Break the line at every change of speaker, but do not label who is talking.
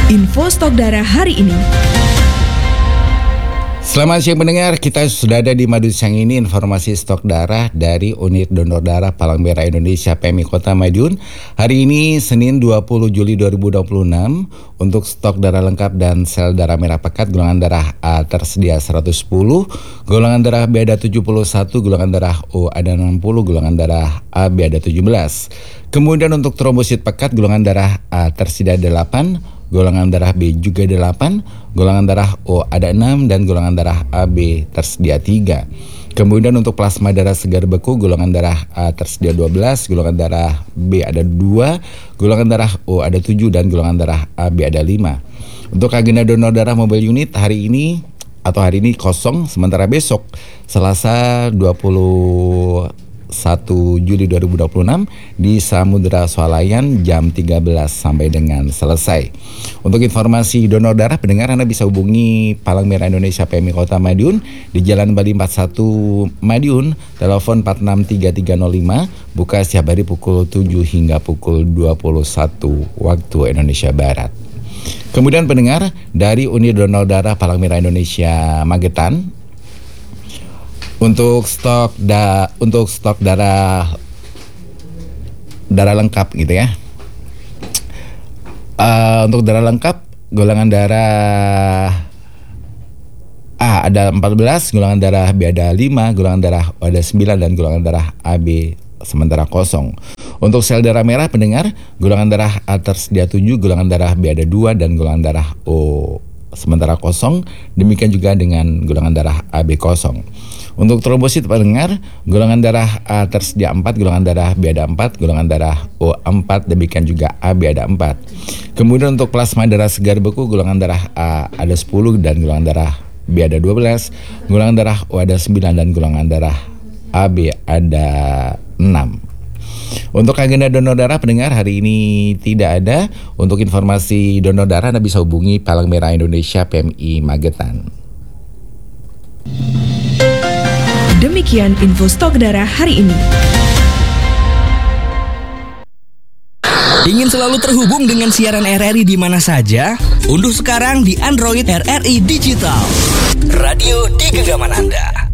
Info stok darah hari ini.
Selamat siang pendengar, kita sudah ada di Madiun siang ini informasi stok darah dari Unit Donor Darah Palang Merah Indonesia PMI Kota Madiun. Hari ini Senin 20 Juli 2026 untuk stok darah lengkap dan sel darah merah pekat golongan darah A tersedia 110, golongan darah B ada 71, golongan darah O ada 60, golongan darah AB ada 17. Kemudian untuk trombosit pekat golongan darah A tersedia 8, golongan darah B juga 8, golongan darah O ada 6, dan golongan darah AB tersedia 3. Kemudian untuk plasma darah segar beku golongan darah A tersedia 12, golongan darah B ada 2, golongan darah O ada 7, dan golongan darah AB ada 5. Untuk agenda donor darah mobile unit hari ini kosong, sementara besok Selasa 1 Juli 2026 di Samudra Swalayan jam 13 sampai dengan selesai. Untuk informasi donor darah pendengar, Anda bisa hubungi Palang Merah Indonesia PMI Kota Madiun di Jalan Bali 41 Madiun, telepon 463305, buka setiap hari pukul 7 hingga pukul 21 waktu Indonesia Barat. Kemudian pendengar, dari Unit Donor Darah Palang Merah Indonesia Magetan, untuk stok darah lengkap gitu ya. Untuk darah lengkap golongan darah A ada 14, golongan darah B ada 5, golongan darah O ada 9, dan golongan darah AB sementara kosong. Untuk sel darah merah pendengar, golongan darah A tersedia 7, golongan darah B ada 2, dan golongan darah O sementara kosong. Demikian juga dengan golongan darah AB kosong. Untuk trombosit pendengar, golongan darah A tersedia 4, golongan darah B ada 4, golongan darah O 4, demikian juga AB ada 4. Kemudian untuk plasma darah segar beku, golongan darah A ada 10, dan golongan darah B ada 12, golongan darah O ada 9, dan golongan darah AB ada 6. Untuk agenda donor darah pendengar hari ini tidak ada. Untuk informasi donor darah Anda bisa hubungi Palang Merah Indonesia PMI Magetan.
Demikian info stok darah hari ini.
Ingin selalu terhubung dengan siaran RRI di mana saja? Unduh sekarang di Android RRI Digital. Radio di genggaman Anda.